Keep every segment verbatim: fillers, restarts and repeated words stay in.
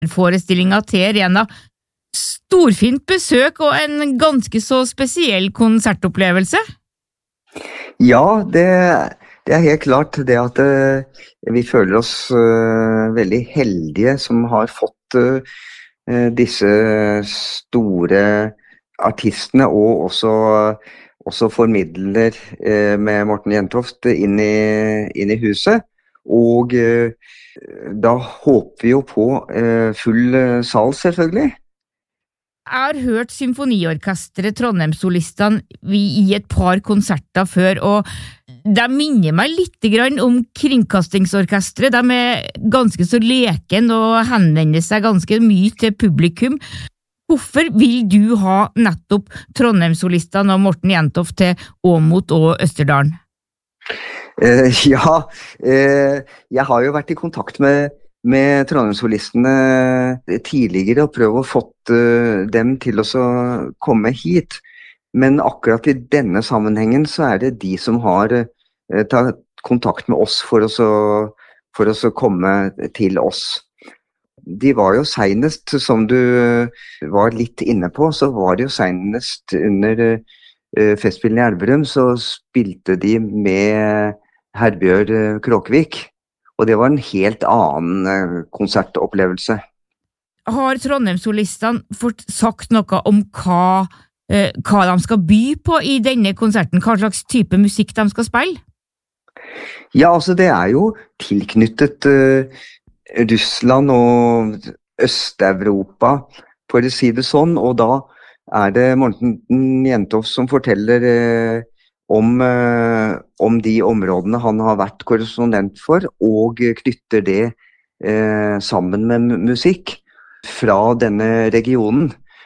Forestillingen til Arena. Storfint besøk og en ganske så spesiell konsertopplevelse. Ja, det, det er helt klart det at uh, vi føler oss uh, veldig heldige som har fått uh, disse store artistene og også, også formidler uh, med Morten Jentoft inn i, inn i huset. Og uh, da håper vi jo på uh, full uh, sal selvfølgelig. Jeg har hørt symfoniorkestret Trondheimssolistene i et par konserter før, og de minner meg litt grann om kringkastingsorkestret. De er ganske så leken og henvender seg ganske mye til publikum. Hvorfor vil du ha nettopp Trondheimssolistene og Morten Jentoft til Åmot og Østerdalen? Uh, ja, uh, jeg har jo vært i kontakt med med Trondheimssolistene tidligere og prøve å fått uh, dem til å komme hit. Men akkurat i denne sammenhengen så er det de som har uh, tatt kontakt med oss for å, så, for å så komme til oss. De var jo senest, som du uh, var litt inne på, så var det jo senest under uh, Festspillene i Elverum, så spilte de med Herbjørg uh, Kråkevik. Og det var en helt annen konsertopplevelse. Har Trondheimssolistene fått sagt noe om hva, eh, hva de skal by på i denne konserten? Hva slags type musikk de skal spille? Ja, altså det er jo tilknyttet uh, Russland og Øst-Europa, for å si det sånn. Og da er det Morten Jentoft som forteller uh, Om, eh, om de områdene han har vært korrespondent for, og knytter det eh, sammen med musikk fra denne regionen.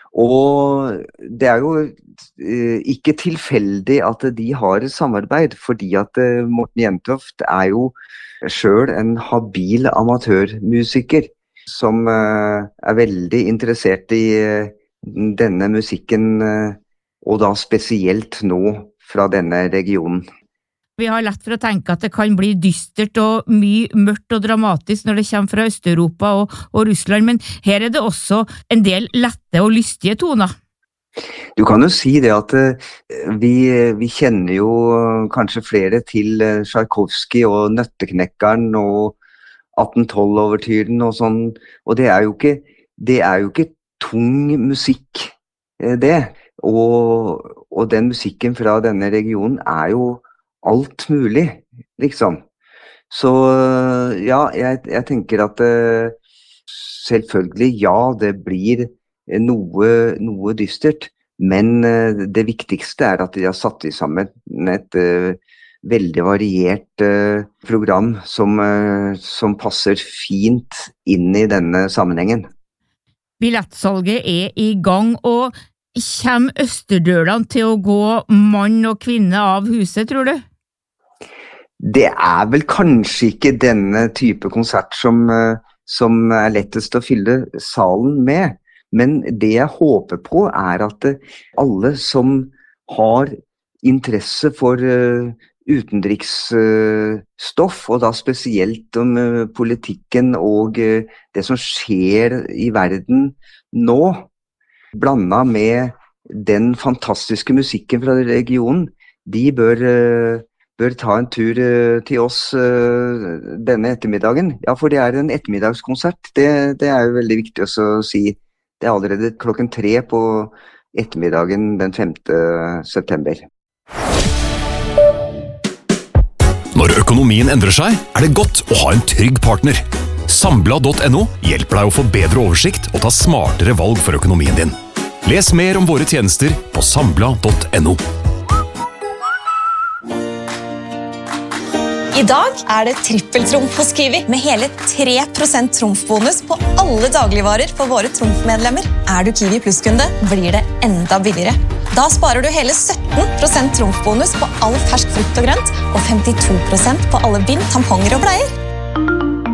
Og det er jo eh, ikke tilfeldig at de har et samarbeid, fordi at eh, Morten Jentoft er jo selv en habil amatørmusiker, som eh, er veldig interessert i eh, denne musikken, eh, og da spesielt nå, fra denne regionen. Vi har lett for å tenke at det kan bli dystert og mye mørkt og dramatisk når det kommer fra Øst-Europa og, og Russland, men her er det også en del lette og lystige toner. Du kan jo si det at vi, vi kjenner jo kanskje flere til Tchaikovsky og Nøtteknekkeren og atten tolv-overtyren og sånn, og det er jo ikke, det er jo ikke tung musikk, det. Og, og den musikken fra denne regionen er jo alt mulig, liksom. Så ja, jeg, jeg tenker at uh, selvfølgelig, ja, det blir noe, noe dystert, men uh, det viktigste er at de har satt i sammen et uh, veldig variert uh, program som, uh, som passer fint inn i denne sammenhengen. Billettsalget er i gang, og kommer Østerdølene til å gå mann og kvinne av huset, tror du? Det er vel kanskje ikke denne type konsert som, som er lettest å fylle salen med, men det jeg håper på er at alle som har interesse for utenriksstoff, og da spesielt om politikken og det som skjer i verden nå, blanda med den fantastiske musikken fra regionen, de bør, bør ta en tur til oss denne ettermiddagen. Ja, for det er en ettermiddagskonsert, det, det er jo veldig viktig å si. Det er allerede klokken tre på ettermiddagen den femte september. Når økonomien endrer seg, er det godt å ha en trygg partner. Sambla punktum no hjelper deg å få bedre oversikt og ta smartere valg for økonomien din. Les mer om våre tjenester på sambla punktum no. I dag er det trippeltrumf hos Kiwi med hele tre prosent trumfbonus på alle dagligvarer for våre trumfmedlemmer. Er du Kiwi Plus-kunde, blir det enda billigere. Da sparer du hele sytten prosent trumfbonus på all fersk frukt og grønt og femtito prosent på alle bind, tamponger og bleier.